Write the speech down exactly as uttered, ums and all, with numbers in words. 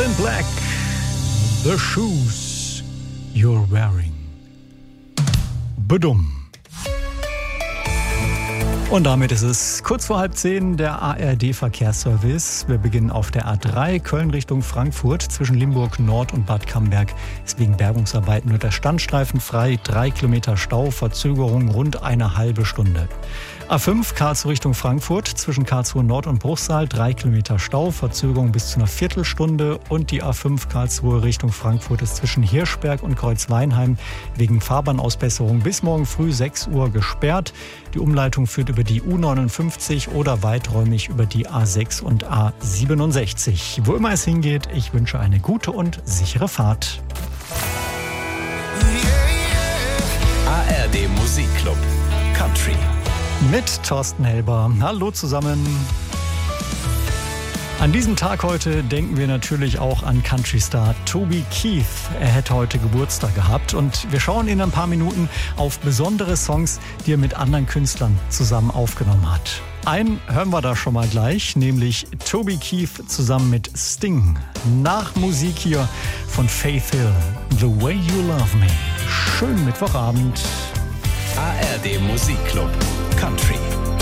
in Black, The Shoes You're Wearing. Bedum. Und damit ist es kurz vor halb zehn, der A R D-Verkehrsservice. Wir beginnen auf der A drei, Köln Richtung Frankfurt. Zwischen Limburg Nord und Bad Camberg ist wegen Bergungsarbeiten nur der Standstreifen frei. Drei Kilometer Stau, Verzögerung rund eine halbe Stunde. A fünf, Karlsruhe Richtung Frankfurt. Zwischen Karlsruhe Nord und Bruchsal drei Kilometer Stau, Verzögerung bis zu einer Viertelstunde. Und die A fünf Karlsruhe Richtung Frankfurt ist zwischen Hirschberg und Kreuzweinheim wegen Fahrbahnausbesserung bis morgen früh sechs Uhr gesperrt. Die Umleitung führt über die U neunundfünfzig oder weiträumig über die A sechs und A siebenundsechzig. Wo immer es hingeht, ich wünsche eine gute und sichere Fahrt. A R D Musikclub Country mit Thorsten Helber. Hallo zusammen. An diesem Tag heute denken wir natürlich auch an Country-Star Toby Keith. Er hätte heute Geburtstag gehabt und wir schauen in ein paar Minuten auf besondere Songs, die er mit anderen Künstlern zusammen aufgenommen hat. Einen hören wir da schon mal gleich, nämlich Toby Keith zusammen mit Sting. Nach Musik hier von Faith Hill, The Way You Love Me. Schönen Mittwochabend. A R D Musikclub Country.